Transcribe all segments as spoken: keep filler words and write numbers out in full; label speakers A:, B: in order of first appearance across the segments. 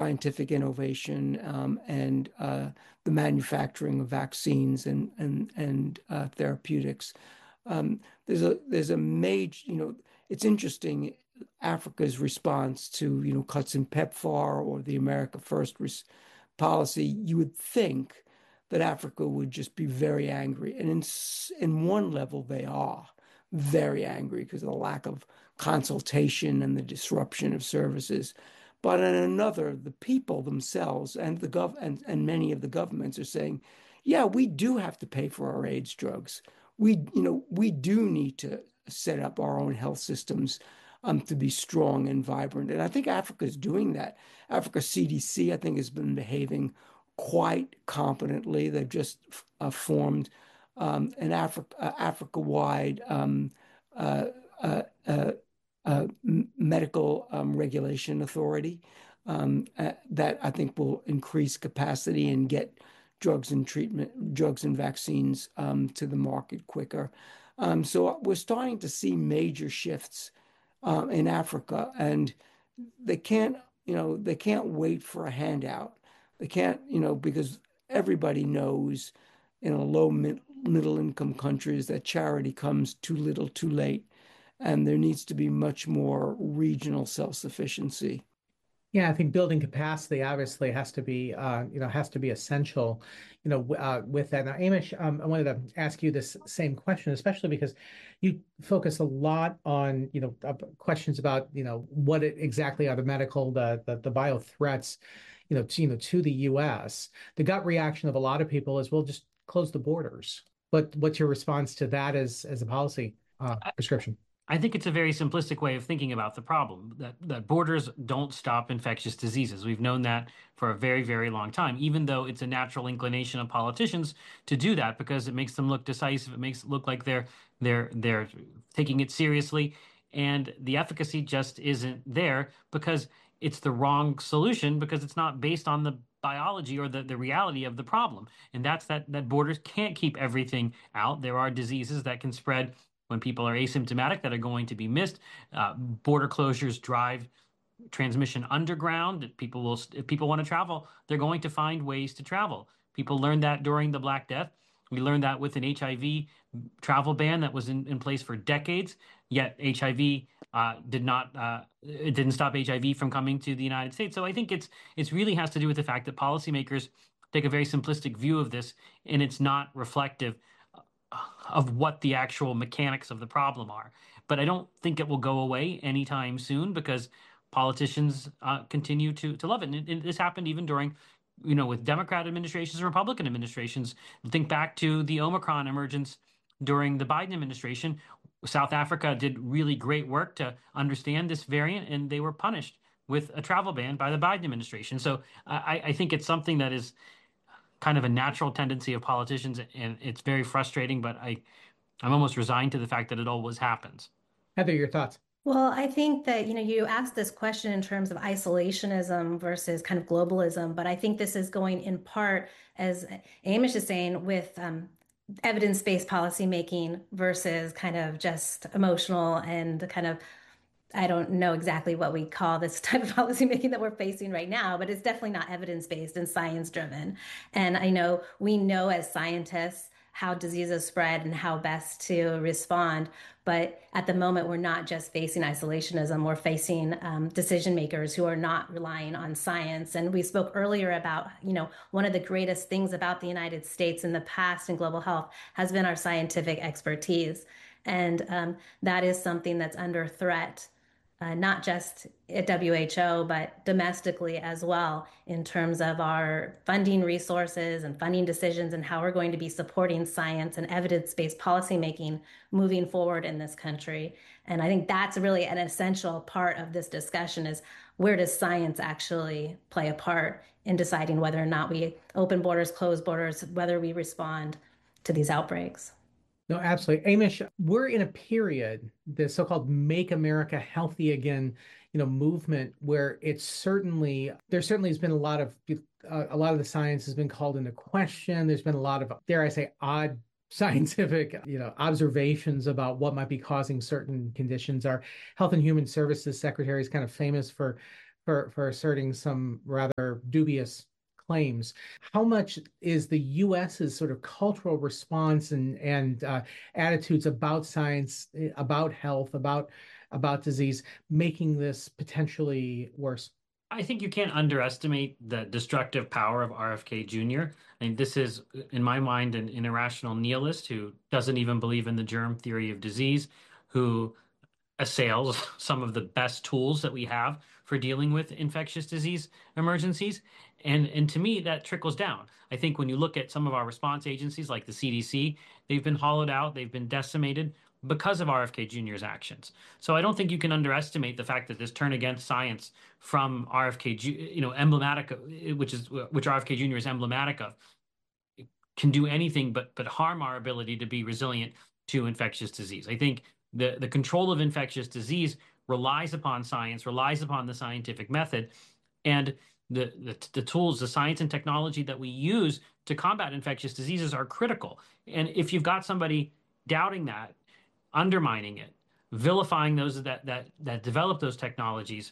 A: scientific innovation um, and uh, the manufacturing of vaccines and and and uh, therapeutics. Um, there's a there's a major, you know, it's interesting. Africa's response to, you know, cuts in PEPFAR or the America First res policy. You would think that Africa would just be very angry, and in in one level they are very angry because of the lack of consultation and the disruption of services. But in another, the people themselves and the gov and, and many of the governments are saying, yeah, we do have to pay for our AIDS drugs. We, you know, we do need to set up our own health systems um, to be strong and vibrant. And I think Africa is doing that. Africa C D C, I think, has been behaving quite competently. They've just uh, formed um, an Africa uh, Africa-wide um, uh, uh, uh, uh, medical um, regulation authority um, uh, that I think will increase capacity and get drugs and treatment, drugs and vaccines um, to the market quicker. Um, so we're starting to see major shifts um, in Africa, and they can't, you know, they can't wait for a handout. They can't, you know, because everybody knows in a low mid, middle income countries that charity comes too little, too late, and there needs to be much more regional self-sufficiency.
B: Yeah, I think building capacity obviously has to be, uh, you know, has to be essential, you know, w- uh, with that. Now, Amish, um, I wanted to ask you this same question, especially because you focus a lot on, you know, uh, questions about, you know, what it, exactly are the medical, the, the the bio threats, you know, to, you know, to the U S. The gut reaction of a lot of people is, well, just close the borders. But what's your response to that as as a policy uh, prescription?
C: I think it's a very simplistic way of thinking about the problem that, that borders don't stop infectious diseases. We've known that for a very, very long time, even though it's a natural inclination of politicians to do that because it makes them look decisive. It makes it look like they're they're they're taking it seriously, and the efficacy just isn't there because it's the wrong solution because it's not based on the biology or the, the reality of the problem. And that's that that borders can't keep everything out. There are diseases that can spread when people are asymptomatic that are going to be missed. Uh, border closures drive transmission underground. People will, if people want to travel, they're going to find ways to travel. People learned that during the Black Death. We learned that with an H I V travel ban that was in, in place for decades. Yet H I V uh, did not, uh, it didn't stop H I V from coming to the United States. So I think it's it's really has to do with the fact that policymakers take a very simplistic view of this, and it's not reflective of what the actual mechanics of the problem are. But I don't think it will go away anytime soon because politicians uh, continue to to love it. And, and this happened even during, you know, with Democrat administrations and Republican administrations. Think back to the Omicron emergence during the Biden administration. South Africa did really great work to understand this variant, and they were punished with a travel ban by the Biden administration. So I, I think it's something that is kind of a natural tendency of politicians, and it's very frustrating. But I, I'm almost resigned to the fact that it always happens.
B: Heather, your thoughts?
D: Well, I think that, you know, you asked this question in terms of isolationism versus kind of globalism, but I think this is going in part, as Amish is saying, with um, evidence-based policymaking versus kind of just emotional and kind of, I don't know exactly what we call this type of policymaking that we're facing right now, but it's definitely not evidence-based and science-driven. And I know we know as scientists how diseases spread and how best to respond. But at the moment, we're not just facing isolationism, we're facing um, decision makers who are not relying on science. And we spoke earlier about, you know, one of the greatest things about the United States in the past in global health has been our scientific expertise. And um, that is something that's under threat uh, not just at W H O, but domestically as well, in terms of our funding resources and funding decisions and how we're going to be supporting science and evidence-based policymaking moving forward in this country. And I think that's really an essential part of this discussion is where does science actually play a part in deciding whether or not we open borders, close borders, whether we respond to these outbreaks.
B: No, absolutely. Amish, we're in a period, the so-called Make America Healthy Again, you know, movement, where it's certainly, there certainly has been a lot of, uh, a lot of the science has been called into question. There's been a lot of, dare I say, odd scientific, you know, observations about what might be causing certain conditions. Our Health and Human Services Secretary is kind of famous for for for asserting some rather dubious claims. How much is the US's sort of cultural response and and uh, attitudes about science, about health, about about disease, making this potentially worse?
C: I think you can't underestimate the destructive power of R F K Junior I mean, this is, in my mind, an, an irrational nihilist who doesn't even believe in the germ theory of disease, who assails some of the best tools that we have for dealing with infectious disease emergencies. And, and to me, that trickles down. I think when you look at some of our response agencies like the C D C, they've been hollowed out, they've been decimated because of R F K Junior's actions. So I don't think you can underestimate the fact that this turn against science from R F K, you know, emblematic, which is which R F K Junior is emblematic of, can do anything but but harm our ability to be resilient to infectious disease. I think the the control of infectious disease relies upon science, relies upon the scientific method, and the, the the tools, the science and technology that we use to combat infectious diseases are critical. And if you've got somebody doubting that, undermining it, vilifying those that that that develop those technologies,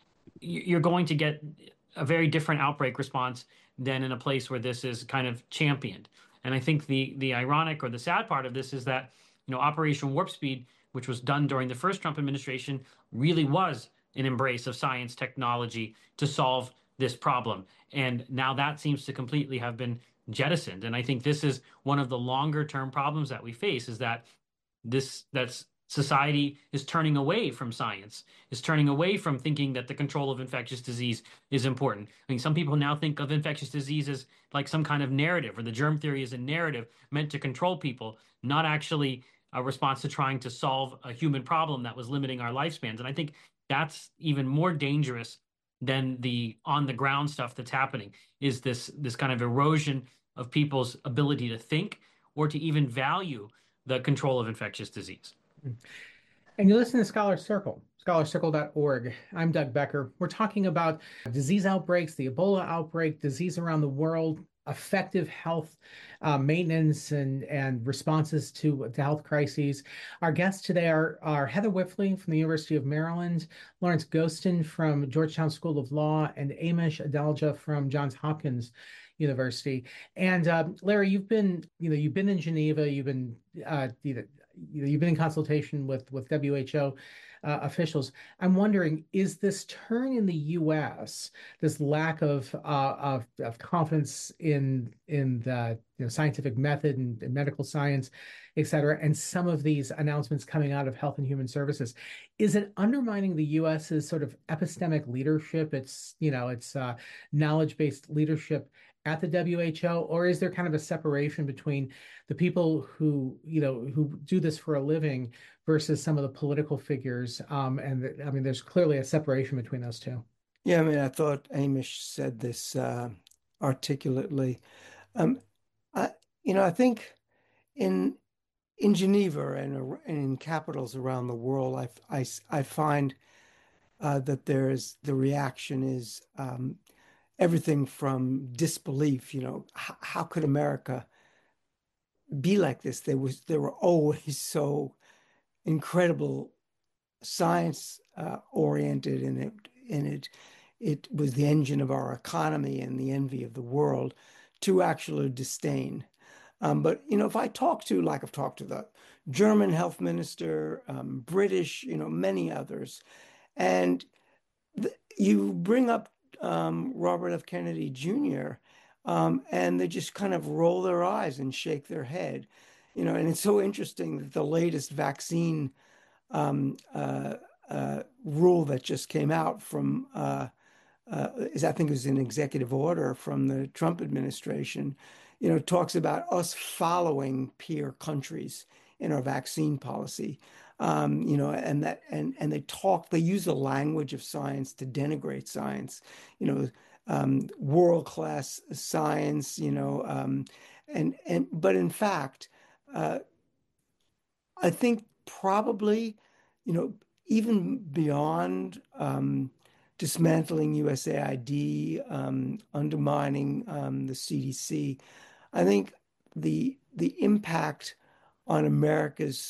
C: you're going to get a very different outbreak response than in a place where this is kind of championed. And I think the the ironic or the sad part of this is that, you know, Operation Warp Speed, which was done during the first Trump administration, really was an embrace of science technology to solve this problem. And now that seems to completely have been jettisoned. And I think this is one of the longer term problems that we face, is that this that's society is turning away from science, is turning away from thinking that the control of infectious disease is important. I mean, some people now think of infectious disease as like some kind of narrative, or the germ theory is a narrative meant to control people, not actually a response to trying to solve a human problem that was limiting our lifespans. And I think that's even more dangerous than the on the ground stuff that's happening, is this this kind of erosion of people's ability to think or to even value the control of infectious disease.
B: And you listen to Scholar Circle, scholar circle dot org. I'm Doug Becker. We're talking about disease outbreaks, the Ebola outbreak, disease around the world, effective health uh, maintenance and, and responses to, to health crises. Our guests today are, are Heather Wipfli from the University of Maryland, Lawrence Gostin from Georgetown School of Law, and Amesh Adalja from Johns Hopkins University. And uh, Larry, you've been, you know, you've been in Geneva, you've been, uh, you know, you've been in consultation with with W H O uh, officials. I'm wondering, is this turn in the U S, this lack of uh, of, of confidence in in the you know, scientific method and, and medical science, et cetera, and some of these announcements coming out of Health and Human Services, is it undermining the U S's sort of epistemic leadership? It's you know, it's uh, knowledge-based leadership at the W H O, or is there kind of a separation between the people who, you know, who do this for a living versus some of the political figures? Um, and the, I mean, there's clearly a separation between those two.
A: Yeah, I mean, I thought Amish said this uh, articulately. Um, I, you know, I think in in Geneva and, ar- and in capitals around the world, I I, I find uh, that there's the reaction is um, everything from disbelief. You know, how, how could America be like this? There was there were always so incredible science uh, oriented, and it and it it was the engine of our economy and the envy of the world, to actual disdain. Um, but you know, if I talk to, like I've talked to the German health minister, um, British, you know, many others, and th you bring up um, Robert F. Kennedy Junior, um, and they just kind of roll their eyes and shake their head, you know. And it's so interesting that the latest vaccine um, uh, uh, rule that just came out from uh, uh, is I think it was an executive order from the Trump administration, you know, talks about us following peer countries in our vaccine policy. Um, you know, and that and and they talk, they use the language of science to denigrate science, you know, um, world-class science, you know, um, and and but in fact, uh, I think probably, you know, even beyond um, dismantling U S A I D, um, undermining um, the C D C, I think the the impact on America's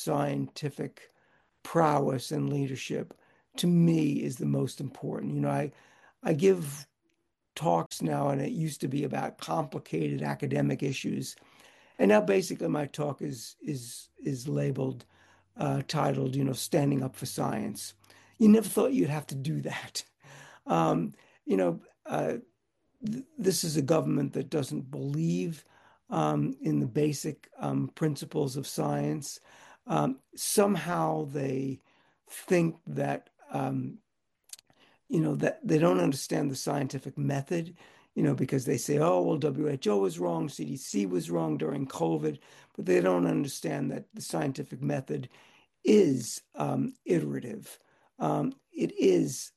A: scientific prowess and leadership, to me, is the most important. You know, I I give talks now, and it used to be about complicated academic issues. And now basically my talk is is is labeled, uh, titled, you know, Standing Up for Science. You never thought you'd have to do that. Um, you know, uh, th this is a government that doesn't believe um, in the basic um, principles of science. Um, somehow they think that um, you know, that they don't understand the scientific method, you know, because they say, oh, well, W H O was wrong, C D C was wrong during COVID, but they don't understand that the scientific method is um, iterative. Um, it is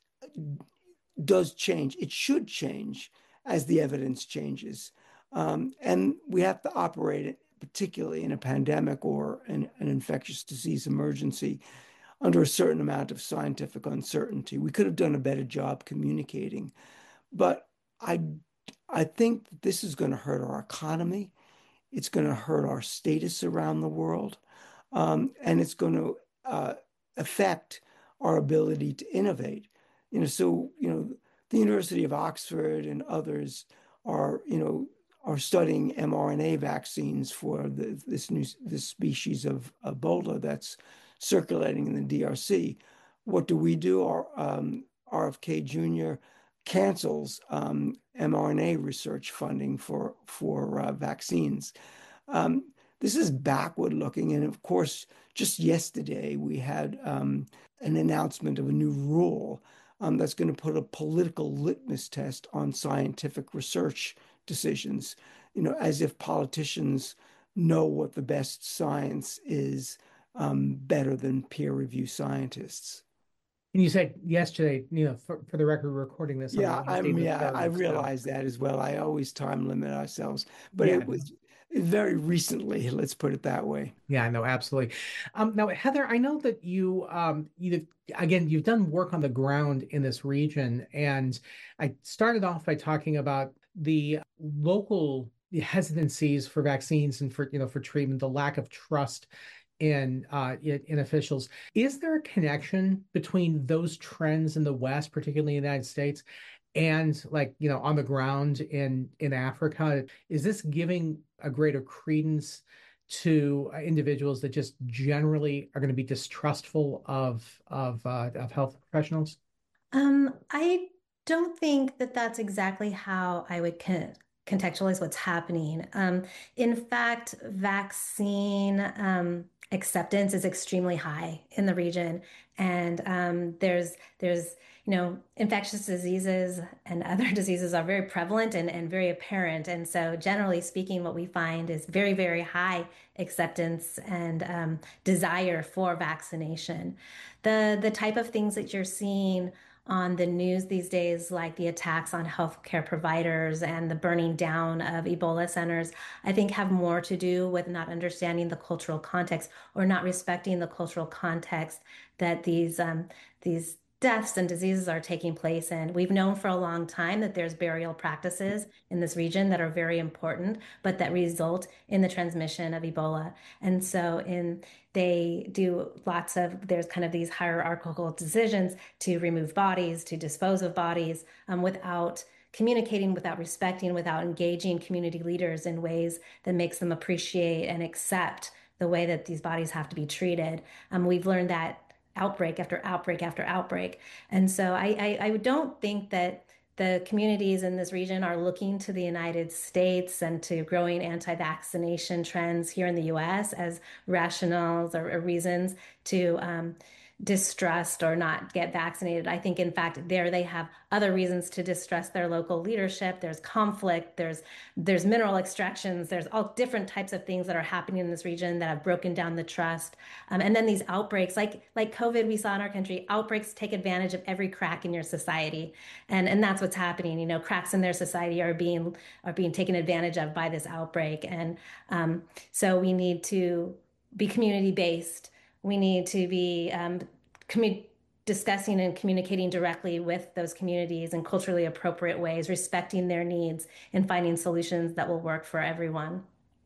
A: does change. It should change as the evidence changes. Um, and we have to operate it, particularly in a pandemic or an, an infectious disease emergency, under a certain amount of scientific uncertainty. We could have done a better job communicating, but I I think this is going to hurt our economy. It's going to hurt our status around the world, um, and it's going to uh, affect our ability to innovate. You know, so you know, the University of Oxford and others are you know are studying mRNA vaccines for the, this new this species of Ebola that's circulating in the D R C. What do we do? Our um, R F K Junior cancels um, mRNA research funding for for uh, vaccines. Um, this is backward looking. And of course, just yesterday we had um, an announcement of a new rule um, that's going to put a political litmus test on scientific research decisions, you know, as if politicians know what the best science is um, better than peer review scientists.
B: And you said yesterday, you know, for, for the record, we're recording this on
A: Yeah,
B: Wednesday
A: I'm
B: the
A: yeah, I
B: third. So
A: realize that as well. I always time limit ourselves, but
B: yeah,
A: it was very recently, let's put it that way.
B: yeah, no, absolutely. Um, now, Heather, I know that you, um, you again, you've done work on the ground in this region, and I started off by talking about the local hesitancies for vaccines and for, you know, for treatment, the lack of trust in uh in, in officials. Is there a connection between those trends in the West, particularly in the United States, and like, you know, on the ground in in Africa? Is this giving a greater credence to uh, individuals that just generally are going to be distrustful of of uh, of health professionals?
D: Um, I don't think that that's exactly how I would con contextualize what's happening. Um, in fact, vaccine um, acceptance is extremely high in the region, and um, there's there's you know infectious diseases and other diseases are very prevalent and, and very apparent. And so, generally speaking, what we find is very, very high acceptance and um, desire for vaccination. The the type of things that you're seeing on the news these days, like the attacks on healthcare providers and the burning down of Ebola centers, I think have more to do with not understanding the cultural context or not respecting the cultural context that these um, these deaths and diseases are taking place in. We've known for a long time that there's burial practices in this region that are very important, but that result in the transmission of Ebola. And so in they do lots of, there's kind of these hierarchical decisions to remove bodies, to dispose of bodies um, without communicating, without respecting, without engaging community leaders in ways that makes them appreciate and accept the way that these bodies have to be treated. Um, we've learned that outbreak after outbreak after outbreak. And so I, I, I don't think that the communities in this region are looking to the United States and to growing anti-vaccination trends here in the U S as rationales or, or reasons to um, distrust or not get vaccinated. I think, in fact, there they have other reasons to distrust their local leadership. There's conflict, there's there's mineral extractions, there's all different types of things that are happening in this region that have broken down the trust. Um, and then these outbreaks, like like COVID, we saw in our country, outbreaks take advantage of every crack in your society, and and that's what's happening. You know, cracks in their society are being are being taken advantage of by this outbreak, and um, so we need to be community based. We need to be um, commu- discussing and communicating directly with those communities in culturally appropriate ways, respecting their needs and finding solutions that will work for everyone.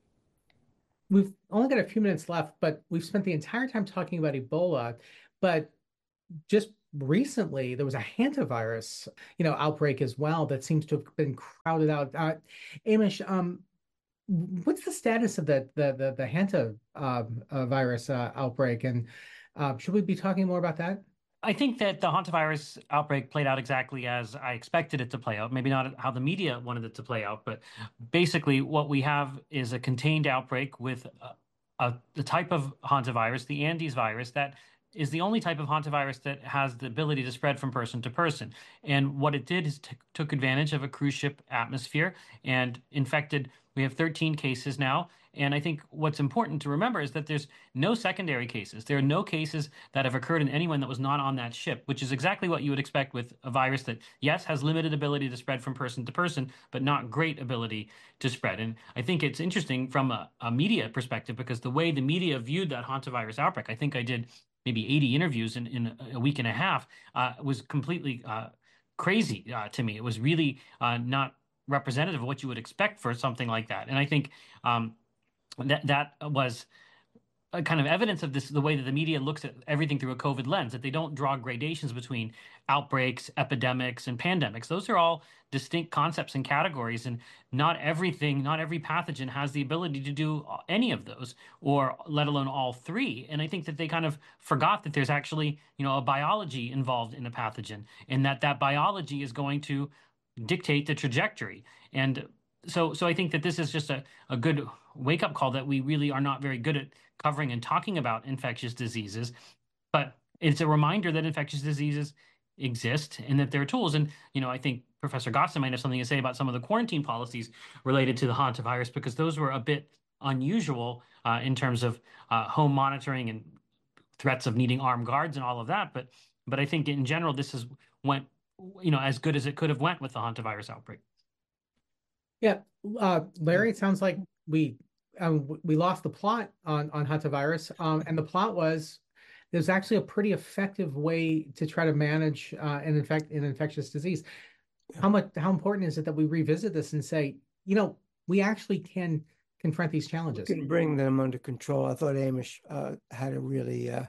B: We've only got a few minutes left, but we've spent the entire time talking about Ebola. But just recently there was a hantavirus, you know, outbreak as well that seems to have been crowded out. Uh, Amish, um, what's the status of the the the, the hanta uh, uh, virus uh, outbreak, and uh, should we be talking more about that?
C: I think that the hantavirus outbreak played out exactly as I expected it to play out. Maybe not how the media wanted it to play out, but basically what we have is a contained outbreak with a, a, the type of hantavirus, the Andes virus, that is the only type of hantavirus that has the ability to spread from person to person. And what it did is t took advantage of a cruise ship atmosphere and infected. We have thirteen cases now. And I think what's important to remember is that there's no secondary cases. There are no cases that have occurred in anyone that was not on that ship, which is exactly what you would expect with a virus that, yes, has limited ability to spread from person to person, but not great ability to spread. And I think it's interesting from a, a media perspective because the way the media viewed that hantavirus outbreak, I think I did maybe eighty interviews in, in a week and a half, uh, was completely uh, crazy uh, to me. It was really uh, not representative of what you would expect for something like that. And I think um, that that was a kind of evidence of this, the way that the media looks at everything through a COVID lens, that they don't draw gradations between outbreaks, epidemics, and pandemics. Those are all distinct concepts and categories, and not everything, not every pathogen has the ability to do any of those, or let alone all three. And I think that they kind of forgot that there's actually, you know, a biology involved in a pathogen, and that that biology is going to dictate the trajectory. And so, so I think that this is just a, a good wake-up call that we really are not very good at covering and talking about infectious diseases, but it's a reminder that infectious diseases exist and that there are tools. And, you know, I think Professor Gostin might have something to say about some of the quarantine policies related to the hantavirus, because those were a bit unusual uh, in terms of uh, home monitoring and threats of needing armed guards and all of that. But, but I think in general, this is went, you know, as good as it could have went with the hantavirus outbreak.
B: Yeah, uh, Larry, it sounds like we um, we lost the plot on on hantavirus, um, and the plot was there's actually a pretty effective way to try to manage uh, an infect an infectious disease. How much how important is it that we revisit this and say, you know, we actually can confront these challenges?
A: We can bring them under control. I thought Amish uh, had a really uh,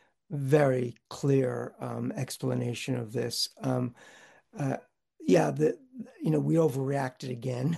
A: very clear um, explanation of this. Um, uh, yeah, the you know we overreacted again.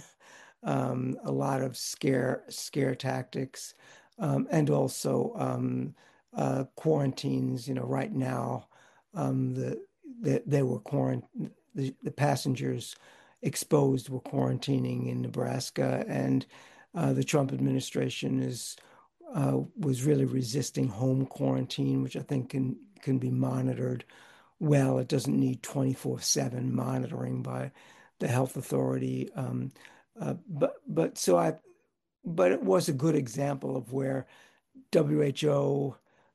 A: Um, a lot of scare scare tactics, um, and also um, uh, quarantines. You know, right now, um, the, the they were quarant the, the passengers exposed were quarantining in Nebraska, and uh, the Trump administration is uh, was really resisting home quarantine, which I think can can be monitored well. It doesn't need twenty-four seven monitoring by the health authority. Um, uh, but but so I but it was a good example of where W H O,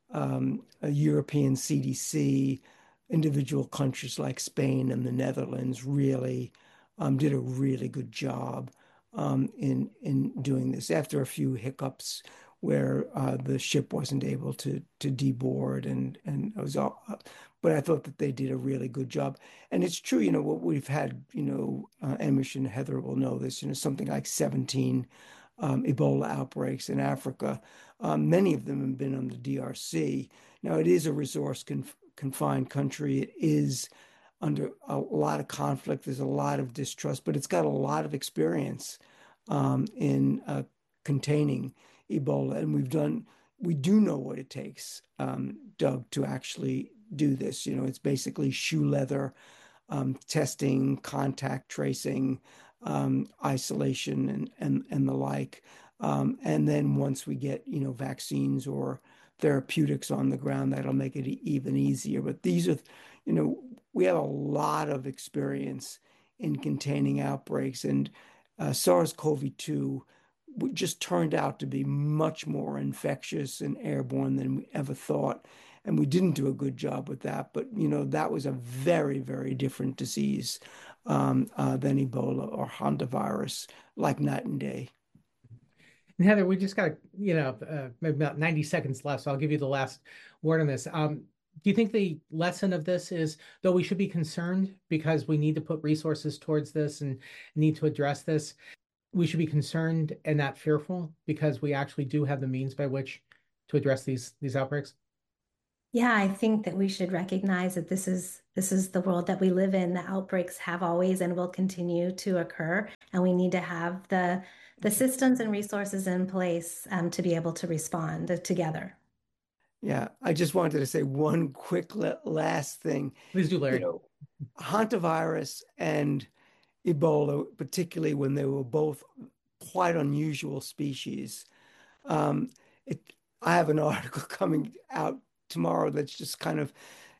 A: um, a European C D C, individual countries like Spain and the Netherlands really um, did a really good job um, in in doing this after a few hiccups where uh, the ship wasn't able to to deboard and and it was all. But I thought that they did a really good job. And it's true, you know, what we've had, you know, uh, Amish and Heather will know this, you know, something like seventeen um, Ebola outbreaks in Africa. Um, many of them have been on the D R C. Now, it is a resource conf confined country. It is under a lot of conflict. There's a lot of distrust, but it's got a lot of experience um, in uh, containing Ebola. And we've done, we do know what it takes, um, Doug, to actually do this. You know, it's basically shoe leather, um, testing, contact tracing, um, isolation, and and and the like. Um, and then once we get, you know, vaccines or therapeutics on the ground, that'll make it even easier. But these are, you know, we have a lot of experience in containing outbreaks, and uh, SARS CoV two just turned out to be much more infectious and airborne than we ever thought. And we didn't do a good job with that. But, you know, that was a very, very different disease um, uh, than Ebola or hantavirus, like night and day.
B: And Heather, we just got, you know, uh, maybe about ninety seconds left, so I'll give you the last word on this. Um, do you think the lesson of this is, though we should be concerned because we need to put resources towards this and need to address this, we should be concerned and not fearful because we actually do have the means by which to address these these outbreaks?
D: Yeah, I think that we should recognize that this is this is the world that we live in. The outbreaks have always and will continue to occur, and we need to have the the systems and resources in place um, to be able to respond together.
A: Yeah, I just wanted to say one quick la- last thing.
B: Please do,
A: You
B: Larry.
A: know, hantavirus and Ebola, particularly when they were both quite unusual species. Um, it, I have an article coming out tomorrow that's just kind of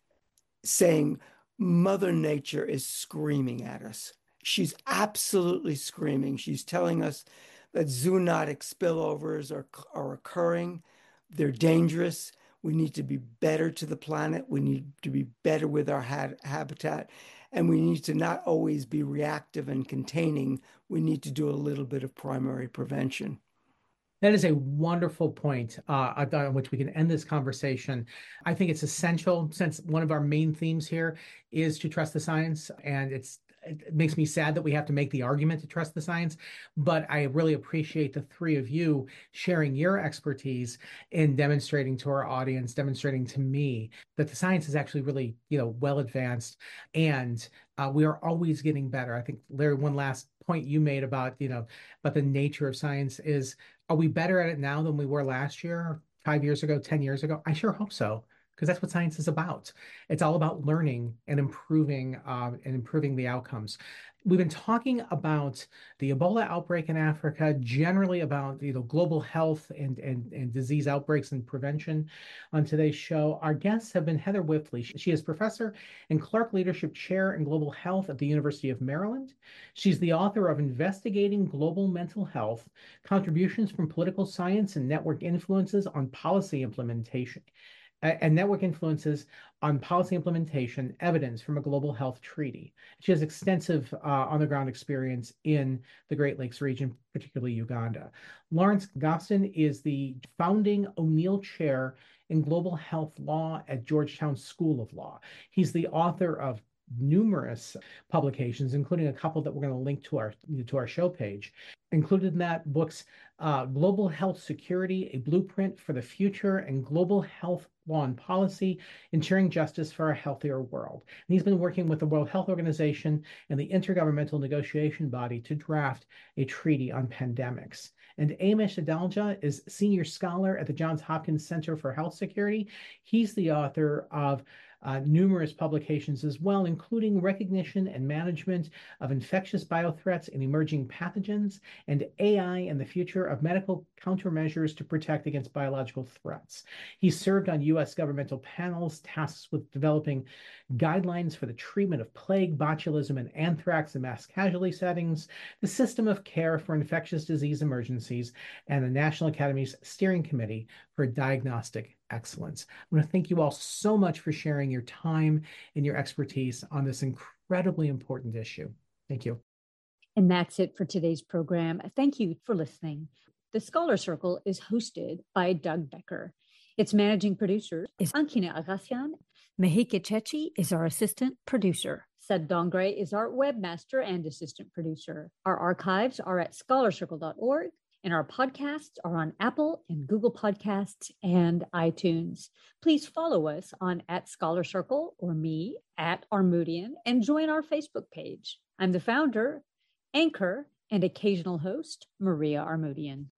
A: saying Mother Nature is screaming at us. She's absolutely screaming. She's telling us that zoonotic spillovers are, are occurring. They're dangerous. We need to be better to the planet. We need to be better with our ha habitat. And we need to not always be reactive and containing. We need to do a little bit of primary prevention.
B: That is a wonderful point uh, on which we can end this conversation. I think it's essential, since one of our main themes here is to trust the science, and it's it makes me sad that we have to make the argument to trust the science. But I really appreciate the three of you sharing your expertise in demonstrating to our audience, demonstrating to me that the science is actually really, you know, well advanced, and uh, we are always getting better. I think, Larry, one last point you made about, you know, about the nature of science is, are we better at it now than we were last year, five years ago, ten years ago? I sure hope so, because that's what science is about. It's all about learning and improving uh, and improving the outcomes. We've been talking about the Ebola outbreak in Africa, generally about, you know, global health and, and, and disease outbreaks and prevention on today's show. Our guests have been Heather Wipfli. She is professor and Clark Leadership Chair in Global Health at the University of Maryland. She's the author of Investigating Global Mental Health: Contributions from Political Science and Network Influences on Policy Implementation, and network influences on policy implementation, evidence from a global health treaty. She has extensive uh, on-the-ground experience in the Great Lakes region, particularly Uganda. Lawrence Gostin is the founding O'Neill Chair in Global Health Law at Georgetown School of Law. He's the author of numerous publications, including a couple that we're going to link to our to our show page. Included in that books, uh, Global Health Security, A Blueprint for the Future, and Global Health Law and Policy, Ensuring Justice for a Healthier World. And he's been working with the World Health Organization and the Intergovernmental Negotiation Body to draft a treaty on pandemics. And Amish Adalja is Senior Scholar at the Johns Hopkins Center for Health Security. He's the author of Uh, numerous publications as well, including Recognition and Management of Infectious Biothreats and Emerging Pathogens, and A I and the Future of Medical Countermeasures to Protect Against Biological Threats. He served on U S governmental panels tasked with developing guidelines for the treatment of plague, botulism, and anthrax in mass casualty settings, the system of care for infectious disease emergencies, and the National Academy's Steering Committee for Diagnostic Excellence. I want to thank you all so much for sharing your time and your expertise on this incredibly important issue. Thank you.
E: And that's it for today's program. Thank you for listening. The Scholar Circle is hosted by Doug Becker. Its managing producer is Ankina Agassian. Mehike Chechi is our assistant producer. Sed Dongre is our webmaster and assistant producer. Our archives are at scholar circle dot org. And our podcasts are on Apple and Google Podcasts and iTunes. Please follow us on at Scholar Circle or me at Armoudian, and join our Facebook page. I'm the founder, anchor, and occasional host, Maria Armoudian.